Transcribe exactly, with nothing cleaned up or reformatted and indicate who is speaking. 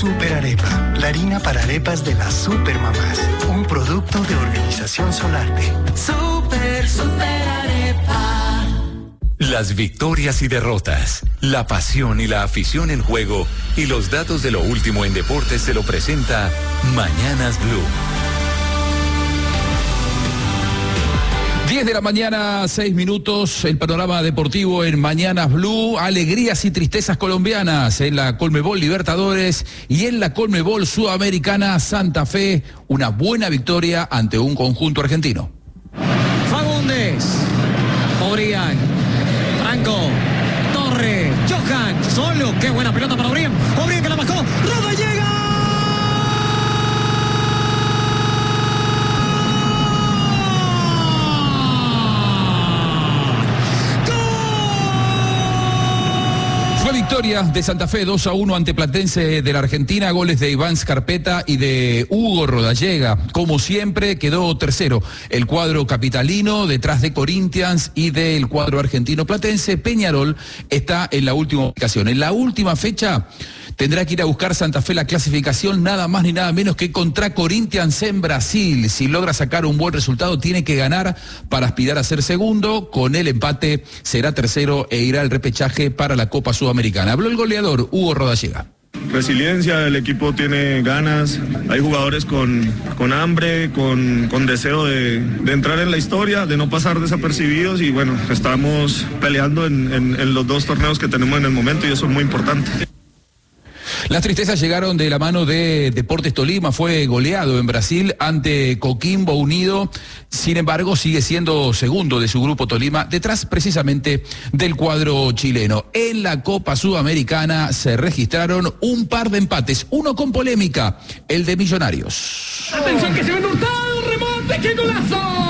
Speaker 1: Super Arepa, la harina para arepas de las supermamás. Un producto de Organización Solarte.
Speaker 2: Super, super arepa.
Speaker 3: Las victorias y derrotas, la pasión y la afición en juego y los datos de lo último en deportes se lo presenta Mañanas Blue.
Speaker 4: diez de la mañana, seis minutos, el panorama deportivo en Mañanas Blue, alegrías y tristezas colombianas en la Conmebol Libertadores y en la Conmebol Sudamericana. Santa Fe, una buena victoria ante un conjunto argentino.
Speaker 5: Fagundes, Obrián, Franco, Torres, Johan, solo, qué buena pelota para Obrián, Obrián que la bajó, Roda llega.
Speaker 4: Victoria de Santa Fe dos a uno ante Platense de la Argentina, goles de Iván Scarpetta y de Hugo Rodallega. Como siempre quedó tercero el cuadro capitalino detrás de Corinthians y del cuadro argentino Platense. Peñarol está en la última ubicación. En la última fecha tendrá que ir a buscar Santa Fe la clasificación nada más ni nada menos que contra Corinthians en Brasil. Si logra sacar un buen resultado tiene que ganar para aspirar a ser segundo. Con el empate será tercero e irá al repechaje para la Copa Sudamericana. Habló el goleador Hugo Rodallega.
Speaker 6: Resiliencia, el equipo tiene ganas, hay jugadores con, con hambre, con, con deseo de, de entrar en la historia, de no pasar desapercibidos y bueno, estamos peleando en, en, en los dos torneos que tenemos en el momento y eso es muy importante.
Speaker 4: Las tristezas llegaron de la mano de Deportes Tolima, fue goleado en Brasil ante Coquimbo Unido, sin embargo sigue siendo segundo de su grupo Tolima, detrás precisamente del cuadro chileno. En la Copa Sudamericana se registraron un par de empates, uno con polémica, el de Millonarios.
Speaker 7: Atención que se ven Hurtado, remonte, qué golazo.